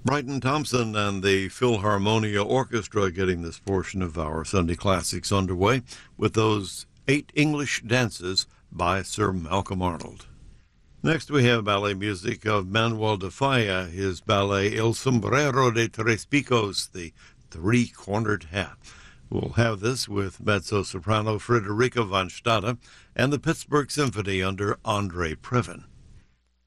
Brighton Thompson and the Philharmonia Orchestra getting this portion of our Sunday Classics underway with those 8 English dances by Sir Malcolm Arnold. Next we have ballet music of Manuel de Falla, his ballet El Sombrero de Tres Picos, the three-cornered hat. We'll have this with mezzo-soprano Frederica von Stade and the Pittsburgh Symphony under Andre Previn.